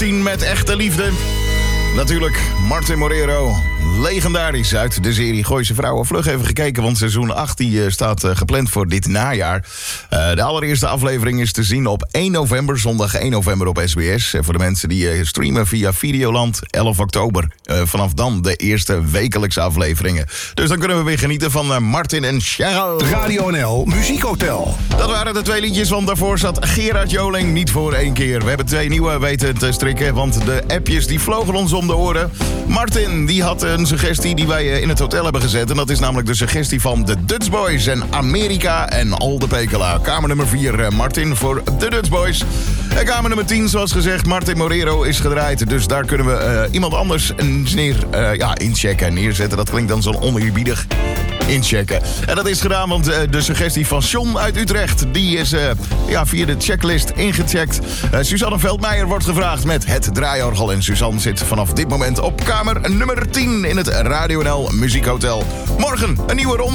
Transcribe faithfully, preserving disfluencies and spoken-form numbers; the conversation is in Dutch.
Met echte liefde. Natuurlijk Martin Morero, legendarisch uit de serie Gooise Vrouwen. Vlug even gekeken, want seizoen acht die, uh, staat uh, gepland voor dit najaar. Uh, de allereerste aflevering is te zien op één november, zondag één november op S B S. En voor de mensen die uh, streamen via Videoland, elf oktober. Uh, vanaf dan de eerste wekelijkse afleveringen. Dus dan kunnen we weer genieten van uh, Martin en Cheryl. Radio N L Muziekhotel. Dat waren de twee liedjes, want daarvoor zat Gerard Joling niet voor één keer. We hebben twee nieuwe weten te strikken, want de appjes die vlogen ons om de oren. Martin die had een suggestie die wij in het hotel hebben gezet. En dat is namelijk de suggestie van de Dutch Boys en Amerika en Alde Pekela. Kamer nummer vier, Martin, voor de Dutch Boys. En kamer nummer tien, zoals gezegd, Martin Morero is gedraaid. Dus daar kunnen we uh, iemand anders neer, uh, ja, inchecken en neerzetten. Dat klinkt dan zo oneerbiedig. Inchecken. En dat is gedaan, want uh, de suggestie van John uit Utrecht, die is uh, ja, via de checklist ingecheckt. Uh, Suzanne Veldmeijer wordt gevraagd met het draaiorgel. En Suzanne zit vanaf dit moment op kamer nummer tien in het Radio N L Muziekhotel. Morgen een nieuwe ronde.